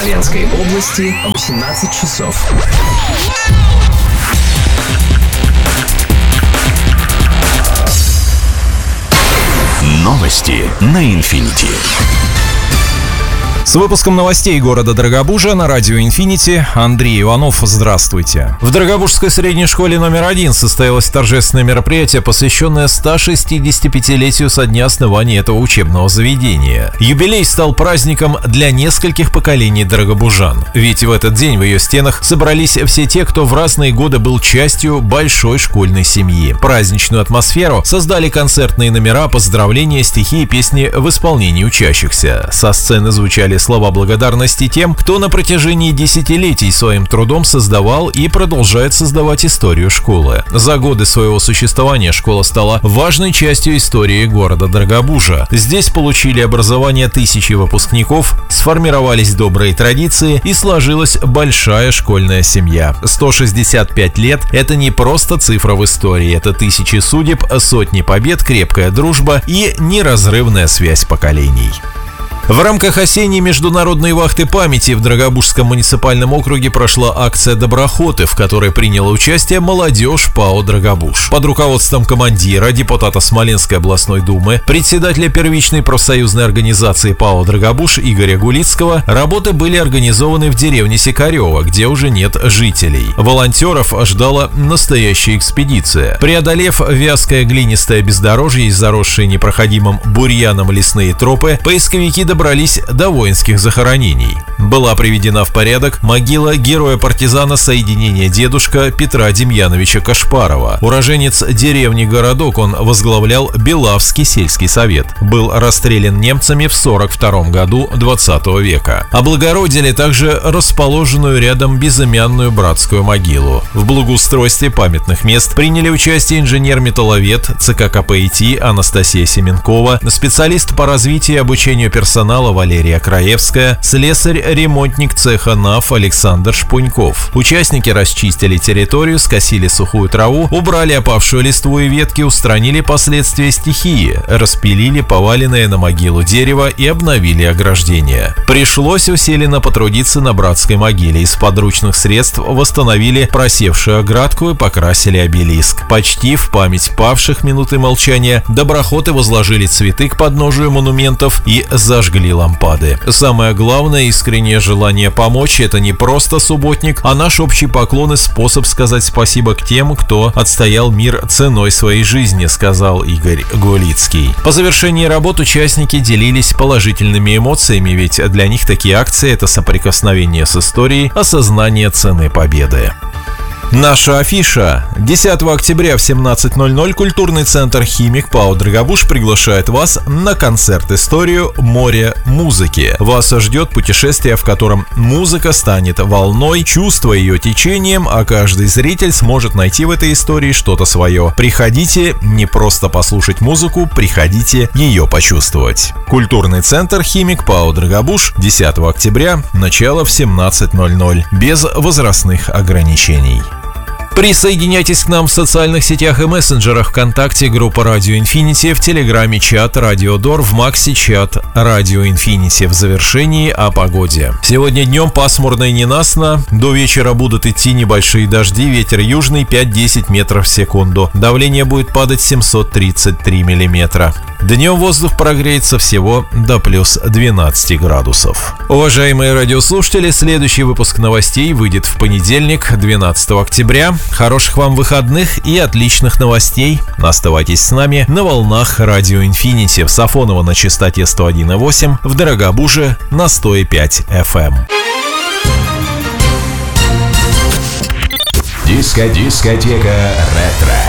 Смоленской области 18 часов. Новости на Инфинити. С выпуском новостей города Дорогобужа на радио Инфинити Андрей Иванов. Здравствуйте. В Дорогобужской средней школе номер 1 состоялось торжественное мероприятие, посвященное 165-летию со дня основания этого учебного заведения. Юбилей стал праздником для нескольких поколений дорогобужан. Ведь в этот день в ее стенах собрались все те, кто в разные годы был частью большой школьной семьи. Праздничную атмосферу создали концертные номера, поздравления, стихи и песни в исполнении учащихся. Со сцены звучали слова благодарности тем, кто на протяжении десятилетий своим трудом создавал и продолжает создавать историю школы. За годы своего существования школа стала важной частью истории города Дорогобужа. Здесь получили образование тысячи выпускников, сформировались добрые традиции и сложилась большая школьная семья. 165 лет – это не просто цифра в истории, это тысячи судеб, сотни побед, крепкая дружба и неразрывная связь поколений. В рамках осенней международной вахты памяти в Дорогобужском муниципальном округе прошла акция «Доброходы», в которой приняла участие молодежь ПАО «Дорогобуж». Под руководством командира, депутата Смоленской областной думы, председателя первичной профсоюзной организации ПАО «Дорогобуж» Игоря Гулицкого, работы были организованы в деревне Сикарево, где уже нет жителей. Волонтеров ждала настоящая экспедиция. Преодолев вязкое глинистое бездорожье и заросшие непроходимым бурьяном лесные тропы, поисковики добрались до воинских захоронений. Была приведена в порядок могила героя-партизана соединения дедушка Петра Демьяновича Кашпарова. Уроженец деревни Городок, он возглавлял Белавский сельский совет. Был расстрелян немцами в 1942 году 20 века. Облагородили также расположенную рядом безымянную братскую могилу. В благоустройстве памятных мест приняли участие инженер-металловед ЦК КПИТ Анастасия Семенкова, специалист по развитию и обучению персонала Валерия Краевская, слесарь-ремонтник цеха НАФ Александр Шпуньков. Участники расчистили территорию, скосили сухую траву, убрали опавшую листву и ветки, устранили последствия стихии, распилили поваленное на могилу дерево и обновили ограждение. Пришлось усиленно потрудиться на братской могиле. Из подручных средств восстановили просевшую оградку и покрасили обелиск. Почти в память павших минуты молчания доброходы возложили цветы к подножию монументов и зажгли лампады. Самое главное, искреннее желание помочь – это не просто субботник, а наш общий поклон и способ сказать спасибо к тем, кто отстоял мир ценой своей жизни, сказал Игорь Гулицкий. По завершении работ участники делились положительными эмоциями, ведь для них такие акции – это соприкосновение с историей, осознание цены победы. Наша афиша. 10 октября в 17:00 культурный центр «Химик» ПАО «Дорогобуж» приглашает вас на концерт-историю «Море музыки». Вас ждет путешествие, в котором музыка станет волной, чувство ее течением, а каждый зритель сможет найти в этой истории что-то свое. Приходите не просто послушать музыку, приходите ее почувствовать. Культурный центр «Химик» ПАО «Дорогобуж», 10 октября, начало в 17:00, без возрастных ограничений. Присоединяйтесь к нам в социальных сетях и мессенджерах: ВКонтакте, группа Радио Инфинити, в Телеграме чат Радио Дор, в Максе чат Радио Инфинити. В завершении о погоде. Сегодня днем пасмурно и ненастно, до вечера будут идти небольшие дожди, ветер южный 5-10 метров в секунду. Давление будет падать 733 миллиметра. Днем воздух прогреется всего до плюс 12 градусов. Уважаемые радиослушатели, следующий выпуск новостей выйдет в понедельник, 12 октября. Хороших вам выходных и отличных новостей. Оставайтесь с нами на волнах Радио Инфинити. В Сафоново на частоте 101,8, в Дорогобуже на 100,5 FM. Дискотека ретро.